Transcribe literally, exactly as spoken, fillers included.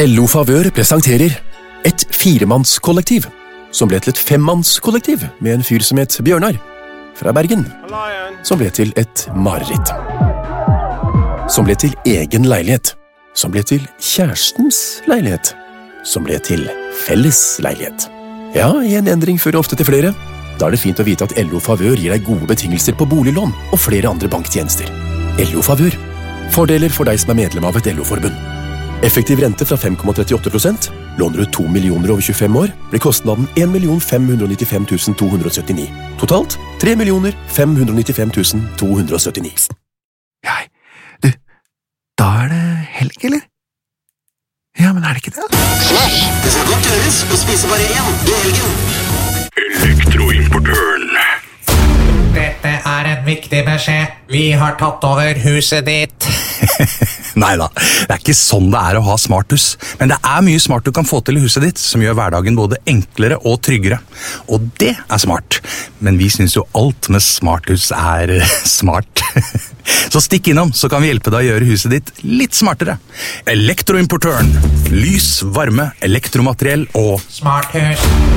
L O Favør presenterer et firemannskollektiv, som ble til et femmannskollektiv med en fyr som het Bjørnar, fra Bergen, som ble til et mareritt. Som ble til egen leilighet, som ble til kjærestens leilighet, som ble til felles leilighet. Ja, en endring fører ofte til flere. Da er det fint å vite at L O Favør gir deg gode betingelser på boliglån og flere andre banktjenester. L O Favør. Fordeler for deg som er medlem av et L O-forbund. Effektiv rente fra fem komma trettiåtte prosent. Låner du to millioner over tjuefem år, blir kostnaden en million fem hundre nittifem tusen to hundre syttini. Totalt tre millioner fem hundre nittifem tusen to hundre syttini. Ja, du, da er det helg, eller? Ja, men er det ikke det? Flash, det skal godt gjøres å spise bare én i helgen. Elektroimportøren. Dette er en viktig beskjed. Vi har tatt over huset ditt. Neida, det er ikke sånn det er å ha smarthus. Men det er mye smart du kan få til i huset ditt, som gjør hverdagen både enklere og tryggere. Og det er smart. Men vi synes jo alt med smarthus er smart. Så stikk innom, så kan vi hjelpe deg å gjøre huset ditt litt smartere. Elektroimportøren. Lys, varme, elektromateriell og Smarthus.